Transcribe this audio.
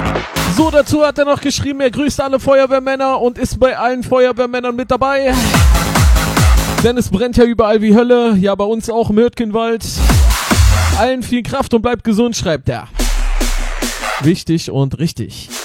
So, dazu hat er noch geschrieben, er grüßt alle Feuerwehrmänner und ist bei allen Feuerwehrmännern mit dabei. Denn es brennt ja überall wie Hölle, ja bei uns auch im Hürtgenwald. Allen viel Kraft und bleibt gesund, schreibt er. Wichtig und richtig.